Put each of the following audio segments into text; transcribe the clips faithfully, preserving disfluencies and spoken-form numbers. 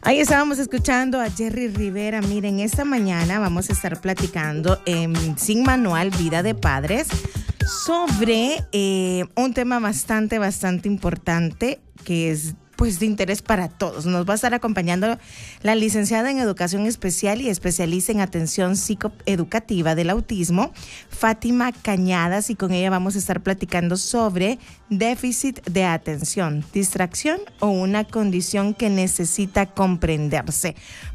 Ahí estábamos escuchando a Jerry Rivera. Miren, esta mañana vamos a estar platicando en Sin Manual, Vida de Padres, sobre eh, un tema bastante, bastante importante que es pues de interés para todos. Nos va a estar acompañando la licenciada en Educación Especial y especialista en atención psicoeducativa del autismo, Fátima Cañadas, y con ella vamos a estar platicando sobre déficit de atención, distracción o una condición que necesita comprenderse,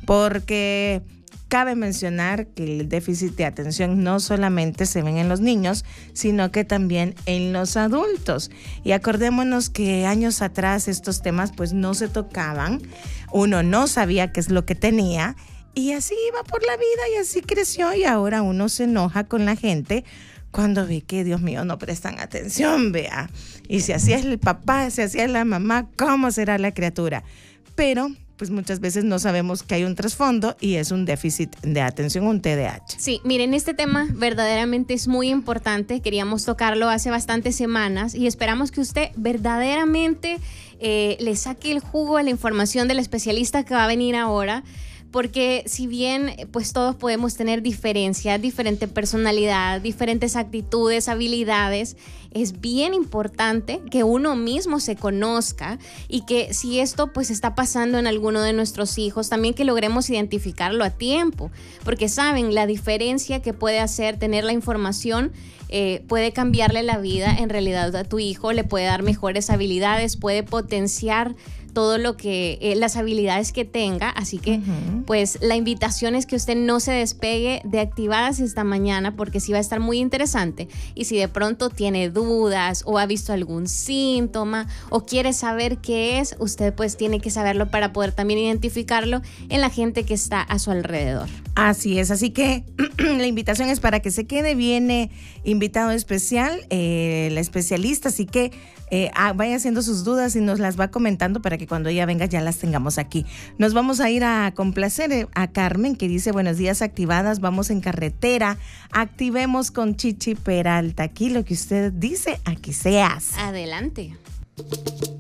porque cabe mencionar que el déficit de atención no solamente se ven en los niños, sino que también en los adultos. Y acordémonos que años atrás estos temas pues no se tocaban, uno no sabía qué es lo que tenía y así iba por la vida y así creció, y ahora uno se enoja con la gente cuando ve que, Dios mío, no prestan atención, vea. Y si así es el papá, si así es la mamá, ¿cómo será la criatura? Pero pues muchas veces no sabemos que hay un trasfondo y es un déficit de atención, un T D A H. Sí, miren, este tema verdaderamente es muy importante. Queríamos tocarlo hace bastantes semanas y esperamos que usted verdaderamente eh, le saque el jugo a la información del especialista que va a venir ahora. Porque si bien pues todos podemos tener diferencias, diferente personalidad, diferentes actitudes, habilidades, es bien importante que uno mismo se conozca y que si esto pues está pasando en alguno de nuestros hijos, también que logremos identificarlo a tiempo. Porque saben, la diferencia que puede hacer tener la información eh, puede cambiarle la vida en realidad a tu hijo, le puede dar mejores habilidades, puede potenciar todo lo que, eh, las habilidades que tenga, así que uh-huh. pues la invitación es que usted no se despegue de Activadas esta mañana, porque sí va a estar muy interesante. Y si de pronto tiene dudas o ha visto algún síntoma o quiere saber qué es, usted pues tiene que saberlo para poder también identificarlo en la gente que está a su alrededor. Así es, así que la invitación es para que se quede. Viene invitado especial, eh, la especialista, así que eh, ah, vaya haciendo sus dudas y nos las va comentando para que cuando ella venga ya las tengamos aquí. Nos vamos a ir a complacer a Carmen, que dice: buenos días, Activadas, vamos en carretera, activemos con Chichi Peralta. Aquí lo que usted dice, aquí se hace. Adelante.